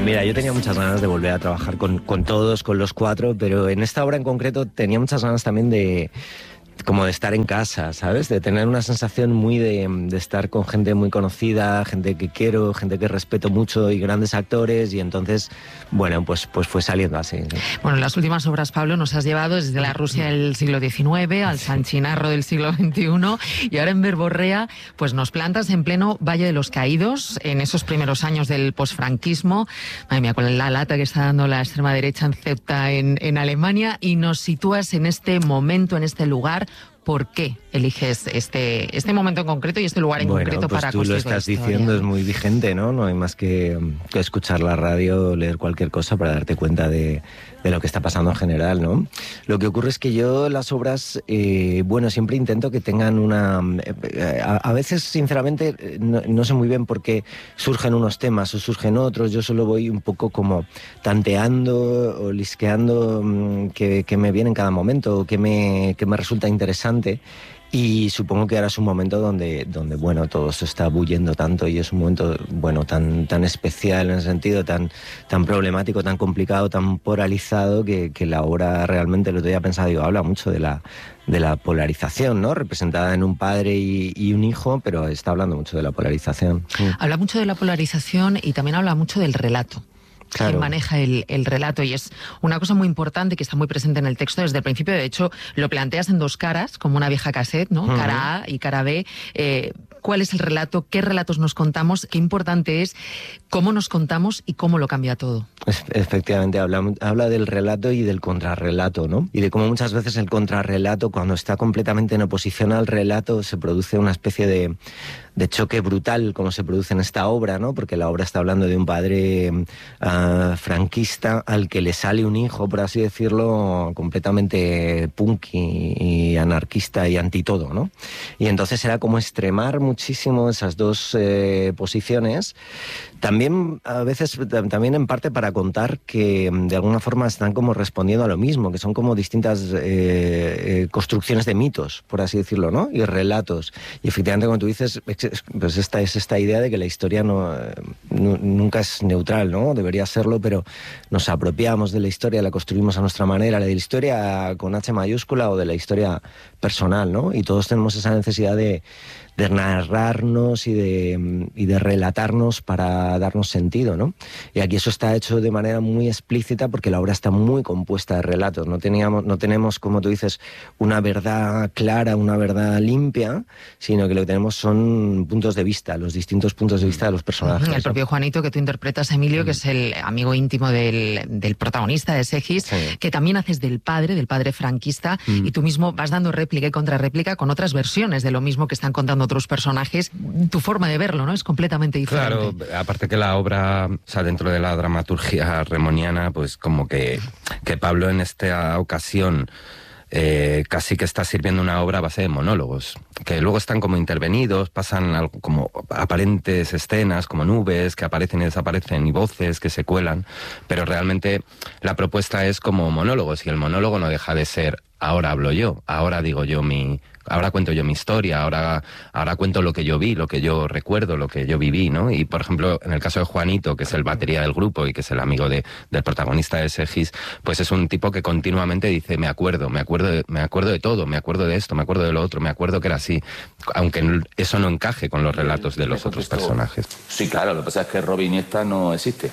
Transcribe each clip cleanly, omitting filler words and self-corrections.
Mira, yo tenía muchas ganas de volver a trabajar con todos, con los cuatro, pero en esta obra en concreto tenía muchas ganas también de estar en casa, ¿sabes? De tener una sensación muy de estar con gente muy conocida, gente que quiero, gente que respeto mucho y grandes actores, y entonces, bueno, pues fue saliendo así. ¿Sí? Bueno, en las últimas obras, Pablo, nos has llevado desde la Rusia del siglo XIX al San Chinarro del siglo XXI, y ahora en Verborrea, pues nos plantas en pleno Valle de los Caídos, en esos primeros años del posfranquismo. Madre mía, con la lata que está dando la extrema derecha en Ceuta, en Alemania, y nos sitúas en este momento, en este lugar. ¿Por qué eliges este momento en concreto y este lugar en concreto pues para tú construir lo estás la historia? diciendo, es muy vigente, ¿no? No hay más que escuchar la radio o leer cualquier cosa para darte cuenta de lo que está pasando en general, ¿no? Lo que ocurre es que yo las obras, siempre intento que tengan una... a veces, sinceramente, no sé muy bien por qué surgen unos temas o surgen otros. Yo solo voy un poco como tanteando o lisqueando que me viene en cada momento o que me resulta interesante. Y supongo que ahora es un momento donde bueno, todo se está bullendo tanto, y es un momento, bueno, tan especial en el sentido, tan problemático, tan complicado, tan polarizado, que la obra realmente, lo tenía pensado, digo, habla mucho de la polarización, ¿no? Representada en un padre y un hijo, pero está hablando mucho de la polarización. Habla mucho de la polarización y también habla mucho del relato. Claro. Quien maneja el relato, y es una cosa muy importante que está muy presente en el texto desde el principio. De hecho, lo planteas en dos caras, como una vieja cassette, ¿no? Uh-huh. Cara A y cara B. ¿Cuál es el relato? ¿Qué relatos nos contamos? Qué importante es cómo nos contamos y cómo lo cambia todo. Efectivamente, habla del relato y del contrarrelato, ¿no? Y de cómo muchas veces el contrarrelato, cuando está completamente en oposición al relato, se produce una especie de choque brutal, como se produce en esta obra, ¿no? Porque la obra está hablando de un padre franquista al que le sale un hijo, por así decirlo, completamente punk y anarquista y anti todo, ¿no? Y entonces era como extremar muchísimo esas dos posiciones. También, a veces, también en parte para contar que de alguna forma están como respondiendo a lo mismo, que son como distintas construcciones de mitos, por así decirlo, ¿no? Y relatos. Y efectivamente, como tú dices, pues esta idea de que la historia nunca es neutral, ¿no? Debería serlo, pero nos apropiamos de la historia, la construimos a nuestra manera, la de la historia con H mayúscula o de la historia personal, ¿no? Y todos tenemos esa necesidad de narrarnos y de relatarnos para darnos sentido, ¿no? Y aquí eso está hecho de manera muy explícita porque la obra está muy compuesta de relatos. No tenemos, como tú dices, una verdad clara, una verdad limpia, sino que lo que tenemos son puntos de vista, los distintos puntos de vista de los personajes. El propio Juanito, que tú interpretas, Emilio, que es el amigo íntimo del protagonista de Segis, sí, que también haces del padre franquista, y tú mismo vas dando réplica y contrarréplica con otras versiones de lo mismo que están contando otros personajes. Tu forma de verlo, ¿no? Es completamente diferente. Claro, aparte que la obra, o sea, dentro de la dramaturgia remoniana, pues como que Pablo en esta ocasión casi que está sirviendo una obra a base de monólogos, que luego están como intervenidos, pasan algo como aparentes escenas, como nubes que aparecen y desaparecen, y voces que se cuelan, pero realmente la propuesta es como monólogos, y el monólogo no deja de ser: ahora hablo yo, ahora digo yo ahora cuento yo mi historia, ahora cuento lo que yo vi, lo que yo recuerdo, lo que yo viví, ¿no? Y, por ejemplo, en el caso de Juanito, que es el batería del grupo y que es el amigo del protagonista de Segis, pues es un tipo que continuamente dice: me acuerdo de todo, me acuerdo de esto, me acuerdo de lo otro, me acuerdo que era así, aunque eso no encaje con los relatos de los otros personajes. Sí, claro, lo que pasa es que Robin Iniesta no existe.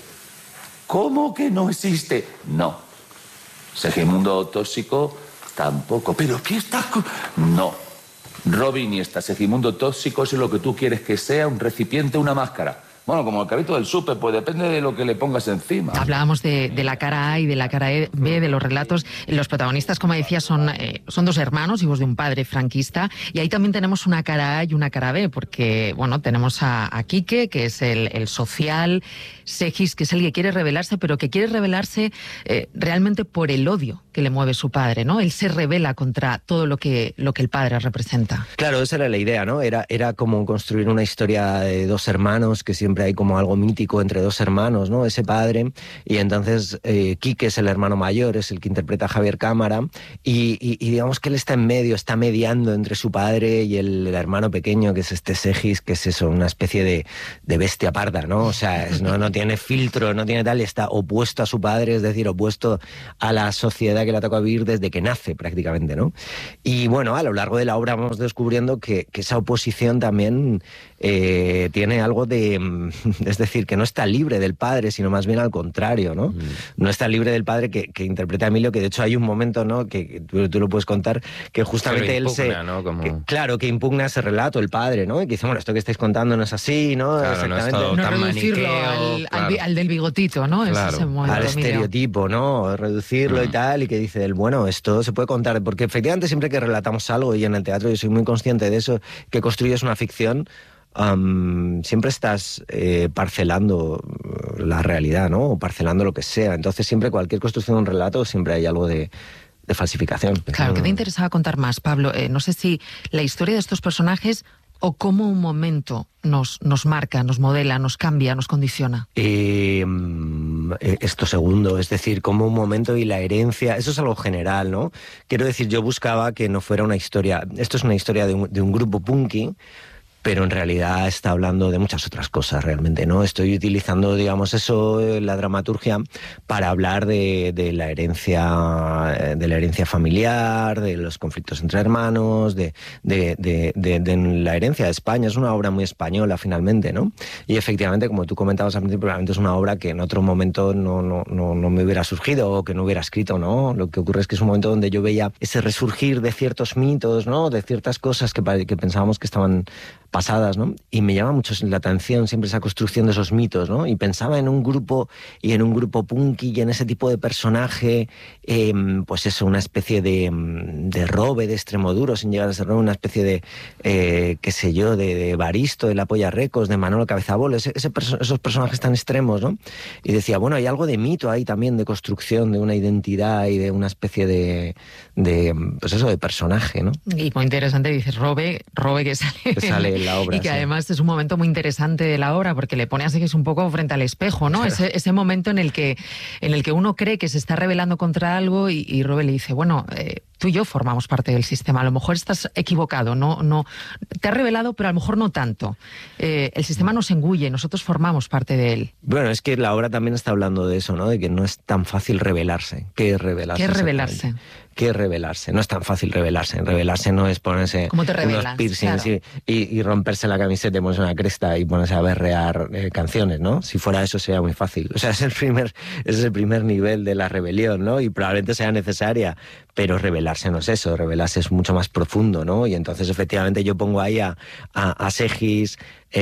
¿Cómo que no existe? No. Segimundo Tóxico tampoco. ¿Pero qué estás con...? No. Robin Iniesta, Segimundo Tóxico, es lo que tú quieres que sea, un recipiente, una máscara. Bueno, como el carrito del súper, pues depende de lo que le pongas encima. Hablábamos de la cara A y de la cara B de los relatos. Los protagonistas, como decía, son dos hermanos, hijos de un padre franquista, y ahí también tenemos una cara A y una cara B, porque, bueno, tenemos a Quique, que es el social, Segis, que es el que quiere rebelarse, pero que quiere rebelarse realmente por el odio que le mueve su padre, ¿no? Él se rebela contra todo lo que el padre representa. Claro, esa era la idea, ¿no? Era como construir una historia de dos hermanos que siempre siempre hay como algo mítico entre dos hermanos, ¿no? Ese padre, y entonces Quique es el hermano mayor, es el que interpreta a Javier Cámara, y digamos que él está en medio, está mediando entre su padre y el hermano pequeño, que es este Segis, que es eso, una especie de bestia parda, ¿no? O sea, no tiene filtro, no tiene tal, y está opuesto a su padre, es decir, opuesto a la sociedad que le ha tocado vivir desde que nace prácticamente, ¿no? Y bueno, a lo largo de la obra vamos descubriendo que esa oposición también tiene algo de... Es decir, que no está libre del padre, sino más bien al contrario, ¿no? No está libre del padre que interpreta a Emilio, que de hecho hay un momento, ¿no?, que tú lo puedes contar, que justamente impugna, ¿no? Como... claro, que impugna ese relato, el padre, ¿no? Y que dice, bueno, esto que estáis contando no es así, ¿no? Claro, exactamente. no es No tan reducirlo maniqueo, al del bigotito, ¿no? Claro. Es ese momento, Al Emilio. estereotipo, ¿no? Reducirlo y tal, y que dice él, bueno, esto se puede contar, porque efectivamente siempre que relatamos algo, y en el teatro yo soy muy consciente de eso, que construyes una ficción, siempre estás parcelando la realidad, ¿no? O parcelando lo que sea. Entonces siempre cualquier construcción de un relato siempre hay algo de falsificación. Claro, ¿qué te interesaba contar más, Pablo? No sé si la historia de estos personajes o cómo un momento nos marca, nos modela, nos cambia, nos condiciona. Esto segundo, es decir, como un momento y la herencia, eso es algo general, ¿no? Quiero decir, yo buscaba que no fuera una historia, esto es una historia de un grupo punky, pero en realidad está hablando de muchas otras cosas realmente, ¿no? Estoy utilizando, digamos, eso, la dramaturgia, para hablar de la herencia familiar, de los conflictos entre hermanos, de la herencia de España. Es una obra muy española, finalmente, ¿no? Y efectivamente, como tú comentabas al principio, probablemente es una obra que en otro momento no me hubiera surgido o que no hubiera escrito, ¿no? Lo que ocurre es que es un momento donde yo veía ese resurgir de ciertos mitos, ¿no? De ciertas cosas que pensábamos que estaban pasadas, ¿no? Y me llama mucho la atención siempre esa construcción de esos mitos, ¿no? Y pensaba en un grupo punky y en ese tipo de personaje, pues eso, una especie de Robe, de Extremoduro, sin llegar a ser Robe, una especie de, qué sé yo, de Baristo, de La Polla Recos, de Manolo Cabezabolo, esos personajes tan extremos, ¿no? Y decía, bueno, hay algo de mito ahí también, de construcción, de una identidad y de una especie de pues eso, de personaje, ¿no? Y muy interesante, dices, Robe que sale en la obra, y que sí. además es un momento muy interesante de la obra, porque le pone así que es un poco frente al espejo, ¿no? Claro. Ese momento en el que uno cree que se está rebelando contra algo y Robe le dice, bueno, tú y yo formamos parte del sistema, a lo mejor estás equivocado, no te has rebelado, pero a lo mejor no tanto. El sistema nos engulle, nosotros formamos parte de él. Bueno, es que la obra también está hablando de eso, ¿no? De que no es tan fácil rebelarse. ¿Qué es rebelarse? ¿Qué es rebelarse? ¿Qué es rebelarse? No es tan fácil rebelarse. Rebelarse no es ponerse ¿Cómo te unos rebelas? piercings, Claro. y romperse la camiseta y ponerse una cresta y ponerse a berrear canciones, ¿no? Si fuera eso sería muy fácil. O sea, es el primer nivel de la rebelión, ¿no? Y probablemente sea necesaria, pero rebelarse no es eso. Rebelarse es mucho más profundo, ¿no? Y entonces efectivamente yo pongo ahí a Segis,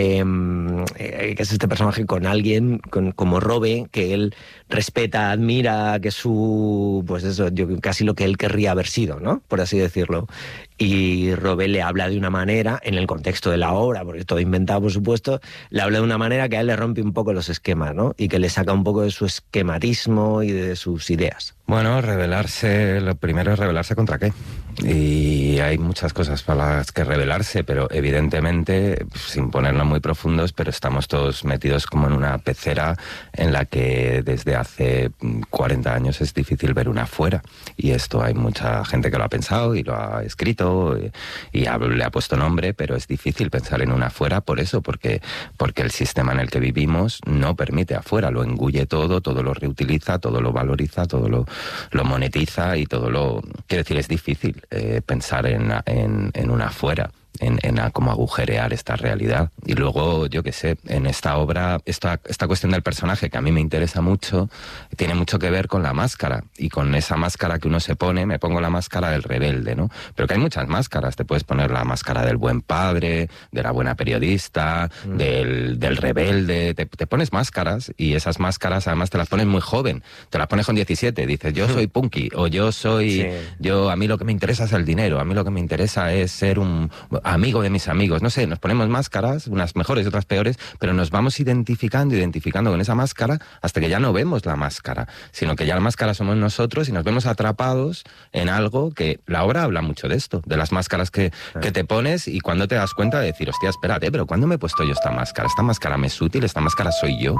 que es este personaje, con alguien como Robe, que él respeta, admira, que es su, pues eso, casi lo que él querría haber sido, ¿no? Por así decirlo. Y Robe le habla de una manera, en el contexto de la obra, porque es todo inventado, por supuesto, le habla de una manera que a él le rompe un poco los esquemas, ¿no? Y que le saca un poco de su esquematismo y de sus ideas. Bueno, rebelarse, lo primero es rebelarse contra qué. Y hay muchas cosas para las que rebelarse, pero evidentemente, sin ponernos muy profundos, pero estamos todos metidos como en una pecera en la que desde hace 40 años es difícil ver una afuera. Y esto hay mucha gente que lo ha pensado y lo ha escrito y le ha puesto nombre, pero es difícil pensar en una afuera por eso, porque el sistema en el que vivimos no permite afuera, lo engulle todo lo reutiliza, todo lo valoriza, todo lo monetiza y todo lo... Quiero decir, es difícil pensar en una afuera, en cómo agujerear esta realidad. Y luego, yo qué sé, en esta obra, esta cuestión del personaje, que a mí me interesa mucho, tiene mucho que ver con la máscara, y con esa máscara que uno se pone. Me pongo la máscara del rebelde, ¿no? Pero que hay muchas máscaras. Te puedes poner la máscara del buen padre, de la buena periodista, del rebelde. Te pones máscaras, y esas máscaras además te las pones muy joven. Te las pones con 17, dices, yo soy punky, o yo soy... Sí. A mí lo que me interesa es el dinero, a mí lo que me interesa es ser un... amigo de mis amigos, no sé, nos ponemos máscaras, unas mejores, otras peores, pero nos vamos identificando con esa máscara hasta que ya no vemos la máscara, sino que ya la máscara somos nosotros y nos vemos atrapados en algo que la obra habla mucho de esto, de las máscaras que te pones y cuando te das cuenta de decir, hostia, espérate, pero ¿cuándo me he puesto yo esta máscara? ¿Esta máscara me es útil? ¿Esta máscara soy yo?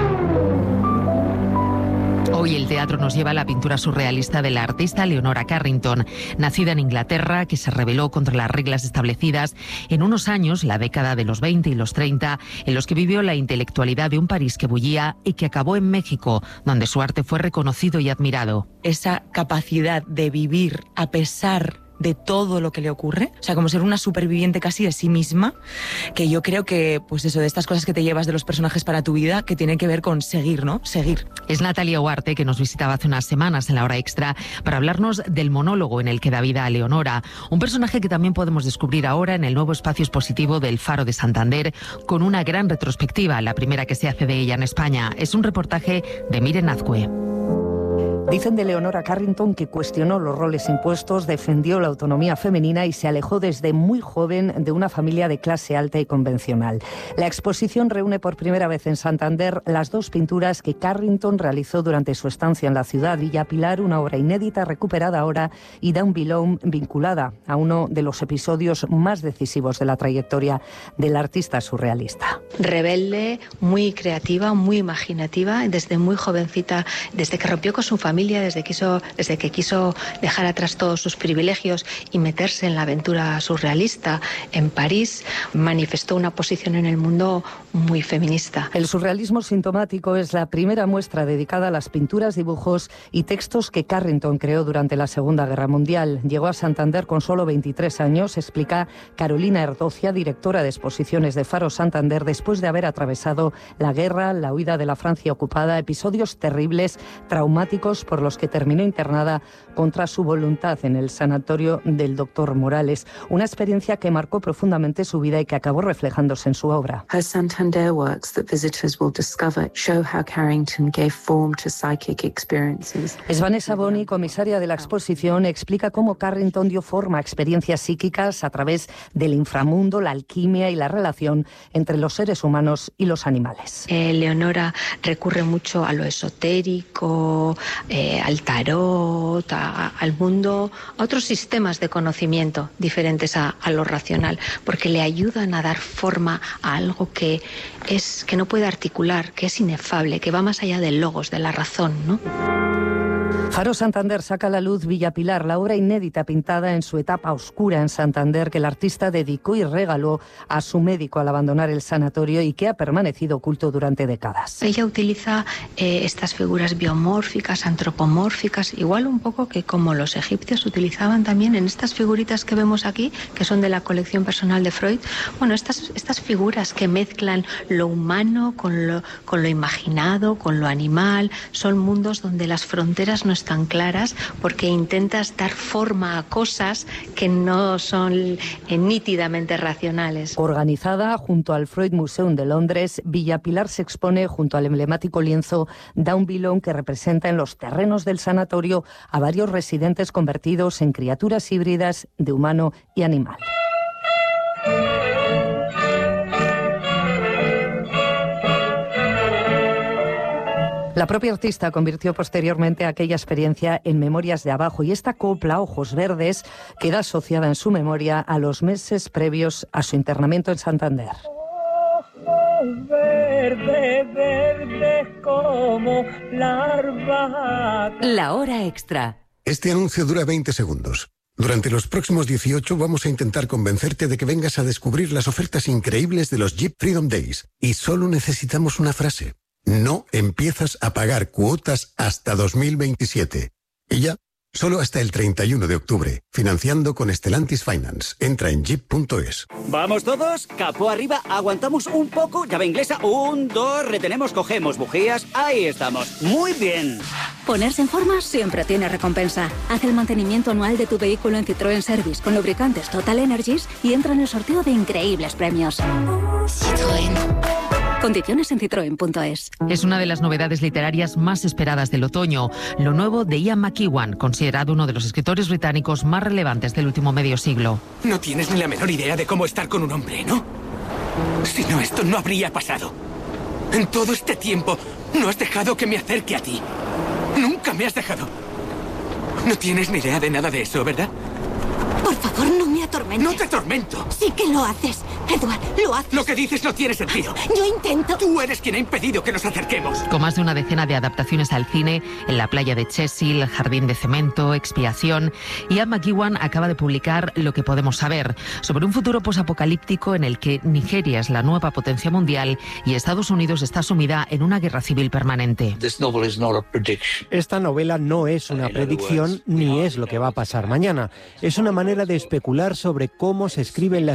Hoy el teatro nos lleva a la pintura surrealista de la artista Leonora Carrington, nacida en Inglaterra, que se rebeló contra las reglas establecidas en unos años, la década de los 20 y los 30, en los que vivió la intelectualidad de un París que bullía y que acabó en México, donde su arte fue reconocido y admirado. Esa capacidad de vivir a pesar de todo lo que le ocurre, o sea, como ser una superviviente casi de sí misma, que yo creo que, pues eso, de estas cosas que te llevas de los personajes para tu vida, que tienen que ver con seguir, ¿no? Seguir. Es Natalia Huarte, que nos visitaba hace unas semanas en La Hora Extra, para hablarnos del monólogo en el que da vida a Leonora, un personaje que también podemos descubrir ahora en el nuevo espacio expositivo del Faro de Santander, con una gran retrospectiva, la primera que se hace de ella en España. Es un reportaje de Miren Azcue. Dicen de Leonora Carrington que cuestionó los roles impuestos, defendió la autonomía femenina y se alejó desde muy joven de una familia de clase alta y convencional. La exposición reúne por primera vez en Santander las dos pinturas que Carrington realizó durante su estancia en la ciudad. Villa Pilar, una obra inédita recuperada ahora, y Down Below, vinculada a uno de los episodios más decisivos de la trayectoria del artista surrealista. Rebelde, muy creativa, muy imaginativa, desde muy jovencita, desde que rompió con su familia, desde que quiso dejar atrás todos sus privilegios y meterse en la aventura surrealista en París, manifestó una posición en el mundo muy feminista. El surrealismo sintomático es la primera muestra dedicada a las pinturas, dibujos y textos que Carrington creó durante la Segunda Guerra Mundial. Llegó a Santander con solo 23 años, explica Carolina Erdocia, directora de exposiciones de Faro Santander, después de haber atravesado la guerra, la huida de la Francia ocupada, episodios terribles, traumáticos, por los que terminó internada contra su voluntad en el sanatorio del Dr. Morales. Una experiencia que marcó profundamente su vida y que acabó reflejándose en su obra. Her Santander works that visitors will discover show how Carrington gave form to psychic experiences. Es Vanessa Boni, comisaria de la exposición, explica cómo Carrington dio forma a experiencias psíquicas a través del inframundo, la alquimia y la relación entre los seres humanos y los animales. Leonora recurre mucho a lo esotérico, al tarot, al mundo, a otros sistemas de conocimiento diferentes a lo racional, porque le ayudan a dar forma a algo que no puede articular, que es inefable, que va más allá del logos, de la razón, ¿no? Faro Santander saca a la luz Villa Pilar, la obra inédita pintada en su etapa oscura en Santander que el artista dedicó y regaló a su médico al abandonar el sanatorio y que ha permanecido oculto durante décadas. Ella utiliza estas figuras biomórficas, antropomórficas, igual un poco que como los egipcios utilizaban también en estas figuritas que vemos aquí, que son de la colección personal de Freud. Bueno, estas figuras que mezclan lo humano con lo imaginado, con lo animal, son mundos donde las fronteras no están claras porque intentas dar forma a cosas que no son nítidamente racionales. Organizada junto al Freud Museum de Londres, Villa Pilar se expone junto al emblemático lienzo Down Below, que representa en los terrenos del sanatorio a varios residentes convertidos en criaturas híbridas de humano y animal. La propia artista convirtió posteriormente aquella experiencia en Memorias de Abajo, y esta copla, Ojos Verdes, queda asociada en su memoria a los meses previos a su internamiento en Santander. Ojos verdes, verdes como la albahaca. La Hora Extra. Este anuncio dura 20 segundos. Durante los próximos 18 vamos a intentar convencerte de que vengas a descubrir las ofertas increíbles de los Jeep Freedom Days. Y solo necesitamos una frase. No empiezas a pagar cuotas hasta 2027. Y ya, solo hasta el 31 de octubre. Financiando con Stellantis Finance. Entra en jeep.es. ¿Vamos todos? Capó arriba, aguantamos un poco. Llave inglesa, 1, 2, retenemos, cogemos bujías. Ahí estamos. Muy bien. Ponerse en forma siempre tiene recompensa. Haz el mantenimiento anual de tu vehículo en Citroën Service con lubricantes Total Energies y entra en el sorteo de increíbles premios. Citroën. Condiciones en citroen.es. Es una de las novedades literarias más esperadas del otoño, lo nuevo de Ian McEwan, considerado uno de los escritores británicos más relevantes del último medio siglo. No tienes ni la menor idea de cómo estar con un hombre, ¿no? Si no, esto no habría pasado. En todo este tiempo, no has dejado que me acerque a ti. Nunca me has dejado. No tienes ni idea de nada de eso, ¿verdad? Por favor, no me atormentes. ¡No te atormento! Sí que lo haces, Edward, lo haces. Lo que dices no tiene sentido. Yo intento. Tú eres quien ha impedido que nos acerquemos. Con más de una decena de adaptaciones al cine, En la playa de Chesil, Jardín de cemento, Expiación, Ian McEwan acaba de publicar Lo que podemos saber, sobre un futuro posapocalíptico en el que Nigeria es la nueva potencia mundial y Estados Unidos está sumida en una guerra civil permanente. Esta novela no es una predicción ni es lo que va a pasar mañana. Es una manera de especular sobre cómo se escriben las